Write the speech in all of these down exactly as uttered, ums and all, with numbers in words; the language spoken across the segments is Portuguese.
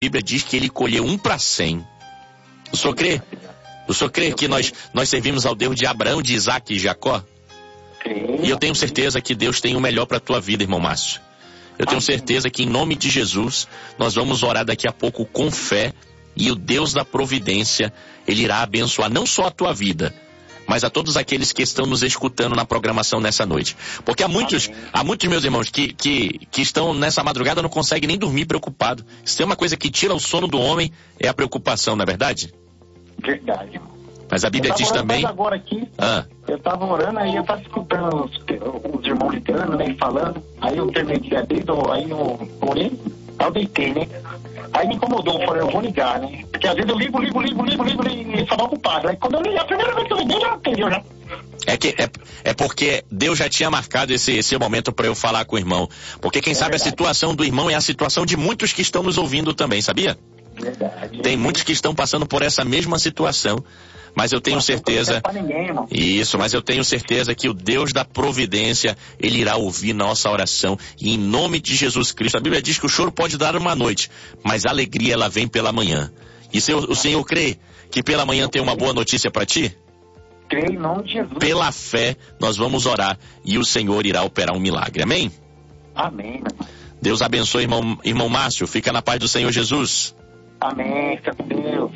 Bíblia diz que ele colheu um para cem. O senhor crê? O senhor crê que nós, nós servimos ao Deus de Abraão, de Isaac e Jacó? E eu tenho certeza que Deus tem o melhor para a tua vida, irmão Márcio. Eu tenho certeza que em nome de Jesus, nós vamos orar daqui a pouco com fé e o Deus da providência, ele irá abençoar não só a tua vida, mas a todos aqueles que estão nos escutando na programação nessa noite. Porque há muitos, há muitos meus irmãos que, que, que estão nessa madrugada não conseguem nem dormir preocupado. Se tem uma coisa que tira o sono do homem, é a preocupação, não é verdade? Verdade, irmão. Mas a Bíblia diz também... Agora aqui, ah. eu estava orando, aí eu estava escutando os, os irmãos ligando, né, falando. Aí eu terminei de abrir, aí eu orei, aí eu deitei, né? Aí me incomodou, eu falei, eu vou ligar, né? Porque às vezes eu ligo, ligo, ligo, ligo, ligo, ligo e estava ocupado. Aí quando eu liguei, a primeira vez que eu liguei, já atendeu, já. É, que, é, é porque Deus já tinha marcado esse, esse momento para eu falar com o irmão. Porque quem é sabe verdade. A situação do irmão é a situação de muitos que estão nos ouvindo também, sabia? Verdade. Tem muitos que estão passando por essa mesma situação. Mas eu tenho Nossa, certeza, não ninguém, isso, mas eu tenho certeza que o Deus da providência, ele irá ouvir nossa oração, e em nome de Jesus Cristo, a Bíblia diz que o choro pode dar uma noite, mas a alegria ela vem pela manhã. E se o Senhor crê que pela manhã tem uma boa notícia para ti? Creio em nome de Jesus. Pela fé, nós vamos orar e o Senhor irá operar um milagre, amém? Amém. Deus abençoe, irmão, irmão Márcio, fica na paz do Senhor Jesus. Amém, fica com Deus.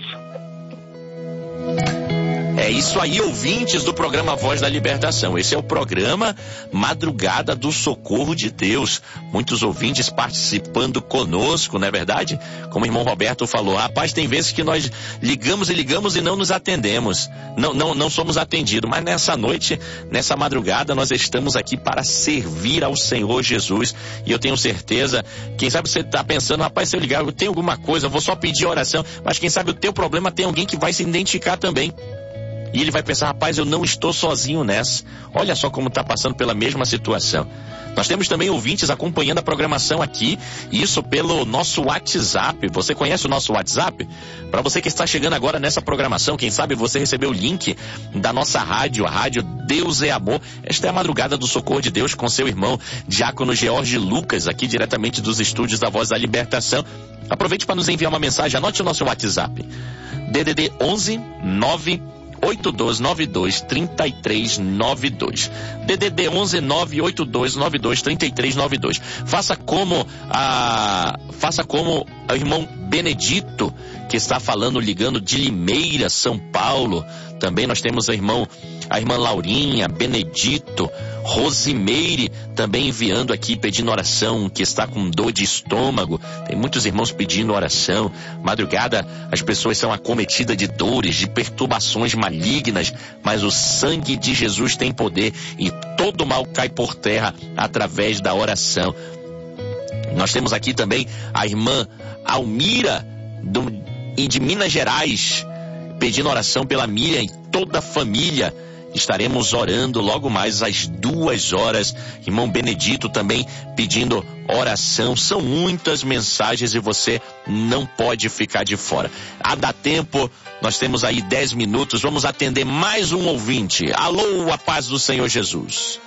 É isso aí, ouvintes do programa Voz da Libertação. Esse é o programa Madrugada do Socorro de Deus. Muitos ouvintes participando conosco, não é verdade? Como o irmão Roberto falou, rapaz, tem vezes que nós ligamos e ligamos e não nos atendemos. Não, não, não somos atendidos. Mas nessa noite, nessa madrugada, nós estamos aqui para servir ao Senhor Jesus. E eu tenho certeza, quem sabe você está pensando, rapaz, se eu ligar, eu tenho alguma coisa, eu vou só pedir oração. Mas quem sabe o teu problema tem alguém que vai se identificar também. E ele vai pensar, rapaz, eu não estou sozinho nessa. Olha só como está passando pela mesma situação. Nós temos também ouvintes acompanhando a programação aqui, isso pelo nosso WhatsApp. Você conhece o nosso WhatsApp? Para você que está chegando agora nessa programação, quem sabe você recebeu o link da nossa rádio, a rádio Deus é Amor. Esta é a Madrugada do Socorro de Deus com seu irmão Diácono George Lucas, aqui diretamente dos estúdios da Voz da Libertação. Aproveite para nos enviar uma mensagem, anote o nosso WhatsApp. D D D onze nove oito dois nove dois três três nove dois. D D D onze nove oito dois nove dois três três nove dois. Faça como a faça como o irmão Benedito, que está falando, ligando de Limeira, São Paulo. Também nós temos a irmão, a irmã Laurinha, Benedito, Rosimeire, também enviando aqui, pedindo oração, que está com dor de estômago. Tem muitos irmãos pedindo oração. Madrugada, as pessoas são acometidas de dores, de perturbações malignas, mas o sangue de Jesus tem poder e todo mal cai por terra através da oração. Nós temos aqui também a irmã Almira, do, de Minas Gerais, pedindo oração pela Miriam e toda a família. Estaremos orando logo mais às duas horas. Irmão Benedito também pedindo oração. São muitas mensagens e você não pode ficar de fora. A dá tempo, nós temos aí dez minutos. Vamos atender mais um ouvinte. Alô, a paz do Senhor Jesus.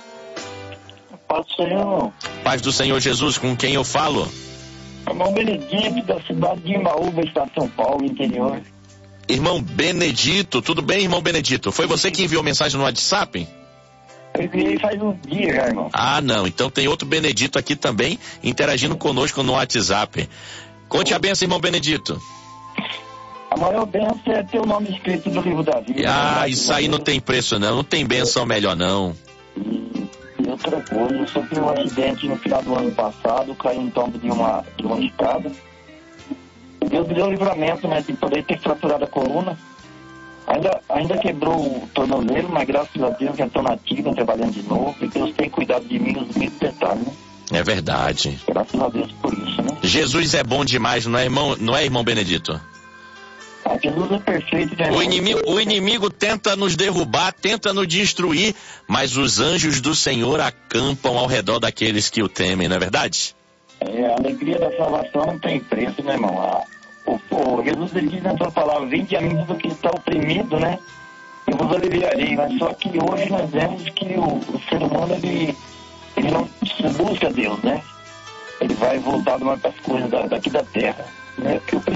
Paz do Senhor. Paz do Senhor Jesus, com quem eu falo? Irmão Benedito, da cidade de Imbaúba, estado de São Paulo, interior. Irmão Benedito, tudo bem, irmão Benedito? Foi você que enviou mensagem no WhatsApp? Eu enviei faz uns dias já, irmão. Ah, não. Então tem outro Benedito aqui também, interagindo conosco no WhatsApp. Conte a benção, irmão Benedito. A maior benção é ter o nome escrito no livro da vida. Ah, né? isso aí não tem preço, não. Não tem benção melhor, não. E, e outra coisa, eu sofri um acidente no final do ano passado, caí em tombo de uma, de uma escada. Deus me deu um livramento, né, de poder ter fraturado a coluna. Ainda, ainda quebrou o tornozelo, mas graças a Deus já estou nativa, trabalhando de novo. E Deus tem cuidado de mim nos mínimos detalhes, né? É verdade. Graças a Deus por isso, né? Jesus é bom demais, não é, irmão, não é, irmão Benedito? Ah, Jesus é perfeito, né? O inimigo, o inimigo tenta nos derrubar, tenta nos destruir, mas os anjos do Senhor acampam ao redor daqueles que o temem, não é verdade? É, a alegria da salvação não tem preço, né, irmão? Ah, o, o Jesus ele diz na sua palavra, vinde a mim tudo que está oprimido, né? Eu vos aliviarei. Mas só que hoje nós vemos que o, o ser humano, ele, ele não busca Deus, né? Ele vai voltado mais para as coisas da, daqui da terra, né? Porque o